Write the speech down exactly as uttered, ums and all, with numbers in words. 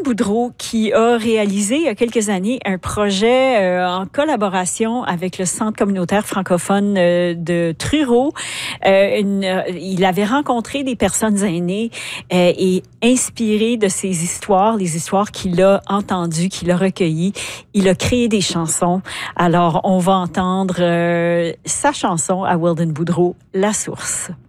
Boudreau qui a réalisé il y a quelques années un projet euh, en collaboration avec le Centre communautaire francophone euh, de Truro. Euh, une, euh, il avait rencontré des personnes aînées euh, et inspiré de ces histoires, les histoires qu'il a entendues, qu'il a recueillies, il a créé des chansons. Alors, on va entendre euh, sa chanson à Weldon Boudreau, La Source.